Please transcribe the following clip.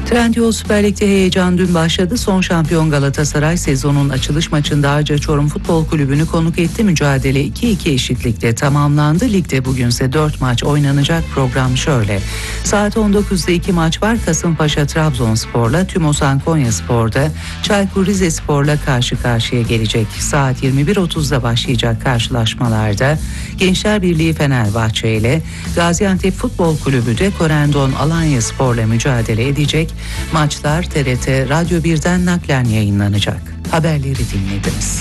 Trendyol Süper Lig'de heyecan dün başladı. Son şampiyon Galatasaray sezonun açılış maçında Arca Çorum Futbol Kulübü'nü konuk etti. Mücadele 2-2 eşitlikte tamamlandı. Ligde bugünse 4 maç oynanacak. Program şöyle: saat 19'da 2 maç var. Kasımpaşa Trabzonspor'la, Tümosan Konyaspor'da Çaykur Rizespor'la karşı karşıya gelecek. Saat 21.30'da başlayacak karşılaşmalarda Gençler Birliği Fenerbahçe ile, Gaziantep Futbol Kulübü de Korendon Alanyaspor'la mücadele edecek. Maçlar TRT Radyo 1'den naklen yayınlanacak. Haberleri dinlediniz.